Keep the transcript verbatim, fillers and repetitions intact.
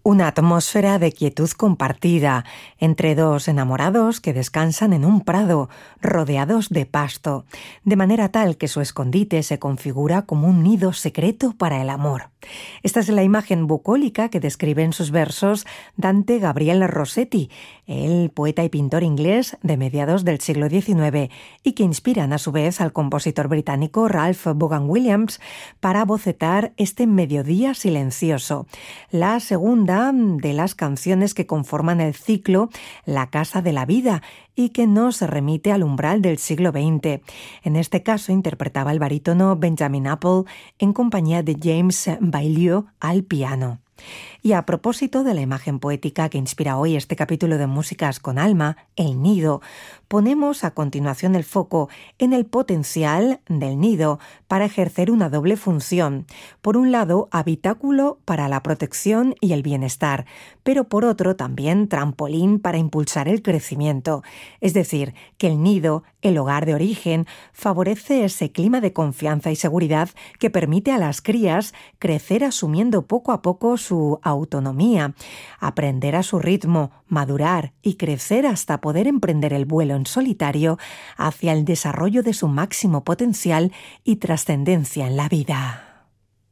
Una atmósfera de quietud compartida entre dos enamorados que descansan en un prado, rodeados de pasto, de manera tal que su escondite se configura como un nido secreto para el amor. Esta es la imagen bucólica que describe en sus versos Dante Gabriel Rossetti, el poeta y pintor inglés de mediados del siglo diecinueve, y que inspiran a su vez al compositor británico Ralph Vaughan Williams para bocetar este Mediodía silencioso, la segunda de las canciones que conforman el ciclo La Casa de la Vida y que nos remite al umbral del siglo veinte. En este caso interpretaba el barítono Benjamin Apple en compañía de James Baillieu al piano. Y a propósito de la imagen poética que inspira hoy este capítulo de Músicas con Alma, el nido, ponemos a continuación el foco en el potencial del nido para ejercer una doble función. Por un lado, habitáculo para la protección y el bienestar, pero por otro también trampolín para impulsar el crecimiento. Es decir, que el nido, el hogar de origen, favorece ese clima de confianza y seguridad que permite a las crías crecer asumiendo poco a poco su autonomía, aprender a su ritmo, madurar y crecer hasta poder emprender el vuelo en solitario hacia el desarrollo de su máximo potencial y trascendencia en la vida.